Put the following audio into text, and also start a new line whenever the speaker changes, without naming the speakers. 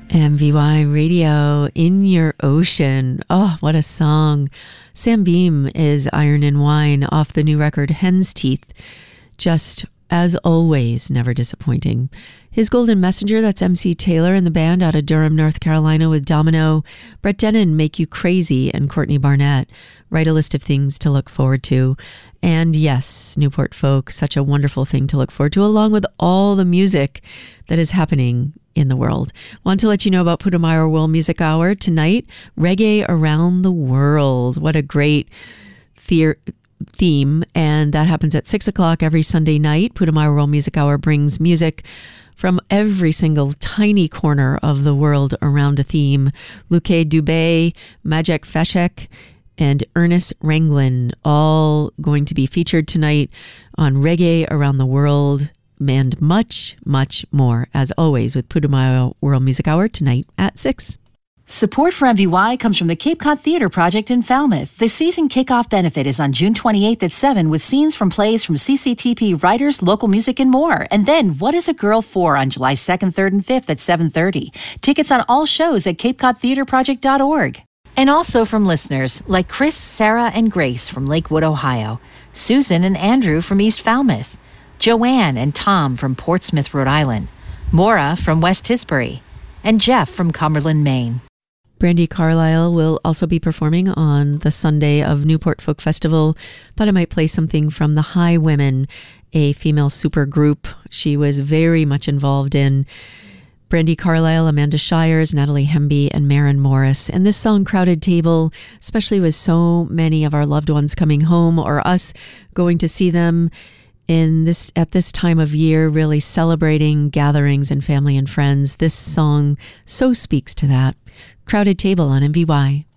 MVY Radio, In Your Ocean. Oh, what a song. Sam Beam is Iron and Wine off the new record Hen's Teeth. Just, as always, never disappointing. His Golden Messenger, that's MC Taylor and the band out of Durham, North Carolina with Domino, Brett Dennen, Make You Crazy, and Courtney Barnett. Write a list of things to look forward to. And yes, Newport Folk, such a wonderful thing to look forward to, along with all the music that is happening in the world. Want to let you know about Putumayo World Music Hour tonight. Reggae Around the World. What a great theme. And that happens at 6 o'clock every Sunday night. Putumayo World Music Hour brings music from every single tiny corner of the world around a theme. Luke Dubé, Majek Feshek, and Ernest Ranglin, all going to be featured tonight on Reggae Around the World, and much, much more, as always, with Putumayo World Music Hour tonight at 6.
Support for MVY comes from the Cape Cod Theatre Project in Falmouth. The season kickoff benefit is on June 28th at 7 with scenes from plays from CCTP writers, local music, and more. And then What is a Girl For on July 2nd, 3rd, and 5th at 7:30. Tickets on all shows at capecodtheatreproject.org. And also from listeners like Chris, Sarah, and Grace from Lakewood, Ohio, Susan and Andrew from East Falmouth, Joanne and Tom from Portsmouth, Rhode Island, Maura from West Tisbury, and Jeff from Cumberland, Maine.
Brandi Carlile will also be performing on the Sunday of Newport Folk Festival. Thought I might play something from the High Women, a female super group she was very much involved in. Brandi Carlile, Amanda Shires, Natalie Hemby, and Maren Morris. And this song, Crowded Table, especially with so many of our loved ones coming home or us going to see them at this time of year, really celebrating gatherings and family and friends. This song so speaks to that. Crowded Table on MVY.